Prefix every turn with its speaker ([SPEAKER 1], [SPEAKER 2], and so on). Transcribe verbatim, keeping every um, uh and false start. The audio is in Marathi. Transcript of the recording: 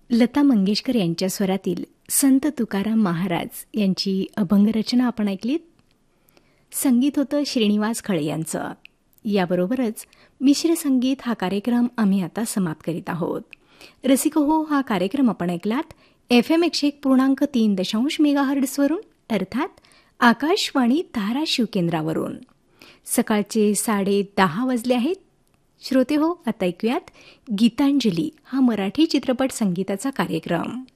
[SPEAKER 1] लता मंगेशकर यांच्या स्वरातील संत तुकाराम महाराज यांची अभंगरचना आपण ऐकलीत. संगीत होतं श्रीनिवास खळे यांचं. याबरोबरच मिश्र संगीत हा कार्यक्रम आम्ही आता समाप्त करीत आहोत. रसिको हो, हा कार्यक्रम आपण ऐकलात एफ एम एकशे एक पूर्णांक तीन दशांश मेगाहर्ड्सवरून, अर्थात आकाशवाणी धाराशिव केंद्रावरून. सकाळचे साडे दहा वाजले आहेत. श्रोते हो, आता ऐकूयात गीतांजली हा मराठी चित्रपट संगीताचा कार्यक्रम.